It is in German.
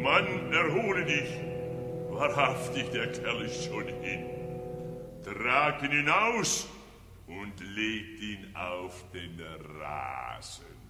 Mann, erhole dich. Wahrhaftig, der Kerl ist schon hin. Trag ihn hinaus und legt ihn auf den Rasen.